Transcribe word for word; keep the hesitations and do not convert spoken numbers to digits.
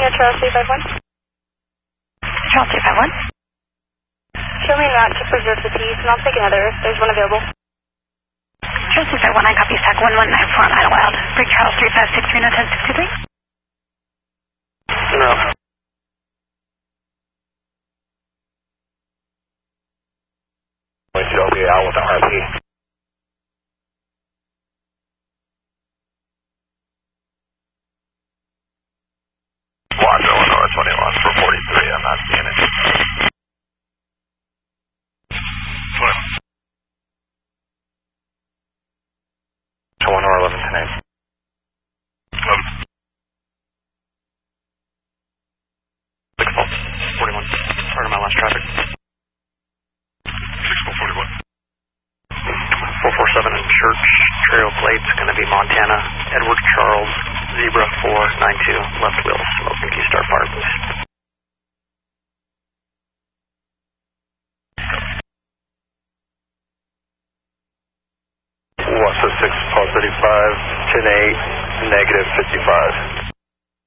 Charles three five one. Charles three five one. Show me not to preserve the peace, and I'll take another if there's one available. Charles three five one, I copy stack one one nine four on Idle Wild. Break Charles three five six three, no ten sixty-three. No. You'll be out with the R P. Watch Illinois twenty-one for forty-three, I'm not seeing it. one or eleven tonight. eleven. six four forty-one. Part of my last traffic. six four forty-one. four four seven in Church Trail plate's going to be Montana. Edward Charles, Zebra four nine two, left wheel, smoke and key start fire boost. What's the six, Paul thirty-five, ten eight, negative fifty-five.